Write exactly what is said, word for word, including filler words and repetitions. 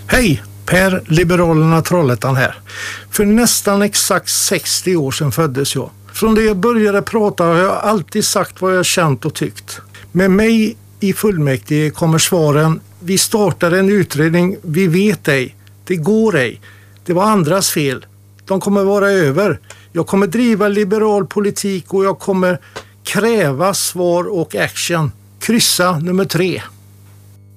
Hej, Per Liberalerna Trollhättan här. För nästan exakt sextio år sedan föddes jag. Från det jag började prata har jag alltid sagt vad jag känt och tyckt. Med mig i fullmäktige kommer svaren: vi startade en utredning, vi vet ej, det går ej, det var andras fel, de kommer vara över. Jag kommer driva liberal politik och jag kommer kräva svar och action. Kryssa nummer tre.